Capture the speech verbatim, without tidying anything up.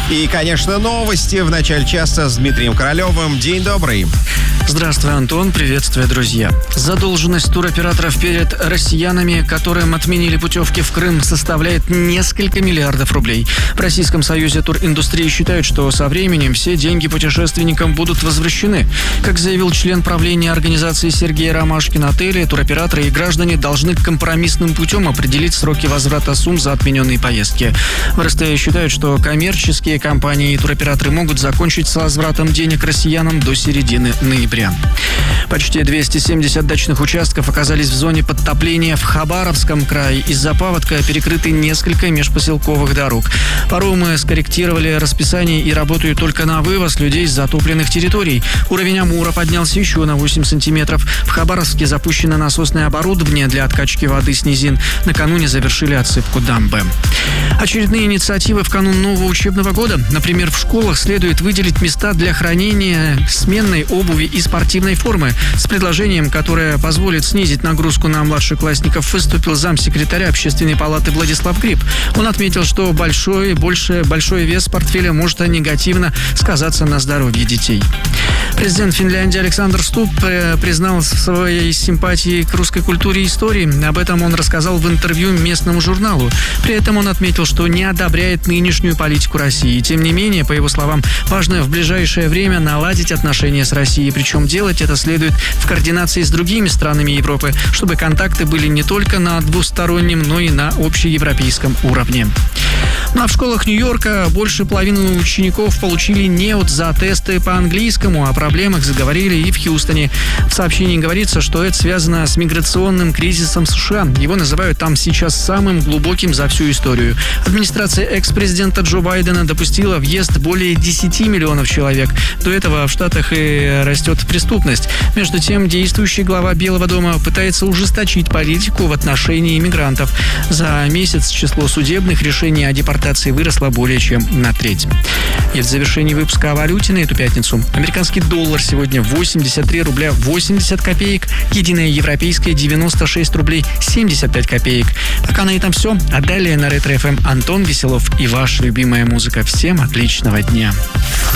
И, конечно, новости в начале часа с Дмитрием Королевым. День добрый. Здравствуй, Антон. Приветствую, друзья. Задолженность туроператоров перед россиянами, которым отменили путевки в Крым, составляет несколько миллиардов рублей. В Российском союзе туриндустрии считают, что со временем все деньги путешественникам будут возвращены. Как заявил член правления организации Сергей Ромашкин, отели, туроператоры и граждане должны компромиссным путем определить сроки возврата сумм за отмененные поездки. В эр эс тэ считают, что коммерческие компании и туроператоры могут закончить с возвратом денег россиянам до середины ноября. Почти двести семьдесят дачных участков оказались в зоне подтопления в Хабаровском крае. Из-за паводка перекрыты несколько межпоселковых дорог. Паромы скорректировали расписание и работают только на вывоз людей с затопленных территорий. Уровень Амура поднялся еще на восемь сантиметров. В Хабаровске запущено насосное оборудование для откачки воды с низин. Накануне завершили отсыпку дамбы. Очередные инициативы в канун нового учебного года. Например, в школах следует выделить места для хранения сменной обуви и спортивной формы. С предложением, которое позволит снизить нагрузку на младшеклассников, выступил замсекретаря Общественной палаты Владислав Гриб. Он отметил, что большой, больше, большой вес портфеля может негативно сказаться на здоровье детей. Президент Финляндии Александр Стуб признал своей симпатии к русской культуре и истории. Об этом он рассказал в интервью местному журналу. При этом он отметил, что не одобряет нынешнюю политику России. Тем не менее, по его словам, важно в ближайшее время наладить отношения с Россией. Причем делать это следует в координации с другими странами Европы, чтобы контакты были не только на двустороннем, но и на общеевропейском уровне. Ну а в школах Нью-Йорка больше половины учеников получили неуд за тесты по английскому. О проблемах заговорили и в Хьюстоне. В сообщении говорится, что это связано с миграционным кризисом США. Его называют там сейчас самым глубоким за всю историю. Администрация экс-президента Джо Байдена допустила въезд более десяти миллионов человек. До этого в Штатах и растет преступность. Между тем, действующий глава Белого дома пытается ужесточить политику в отношении иммигрантов. За месяц число судебных решений о депортации выросло более чем на треть. И в завершении выпуска о валюте на эту пятницу. Американский доллар сегодня восемьдесят три рубля восемьдесят копеек. Единая европейская девяносто шесть рублей семьдесят пять копеек. Пока на этом все. А далее на Ретро эф эм Антон Веселов и ваша любимая музыка. Всем отличного дня.